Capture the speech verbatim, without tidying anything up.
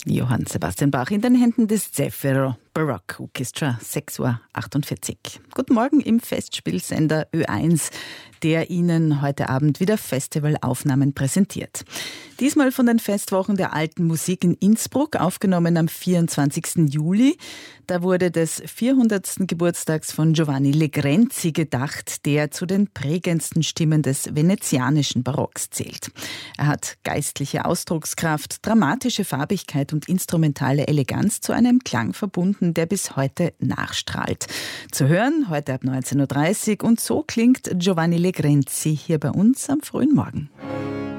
Johann Sebastian Bach in den Händen des Zefiro Baroque Orchestra, sechs Uhr achtundvierzig. Guten Morgen im Festspielsender Ö eins, der Ihnen heute Abend wieder Festivalaufnahmen präsentiert. Diesmal von den Festwochen der alten Musik in Innsbruck, aufgenommen am vierundzwanzigsten Juli. Da wurde des vierhundertsten Geburtstags von Giovanni Legrenzi gedacht, der zu den prägendsten Stimmen des venezianischen Barocks zählt. Er hat geistliche Ausdruckskraft, dramatische Farbigkeit und instrumentale Eleganz zu einem Klang verbunden, der bis heute nachstrahlt. Zu hören heute ab neunzehn Uhr dreißig, und so klingt Giovanni Legrenzi hier bei uns am frühen Morgen.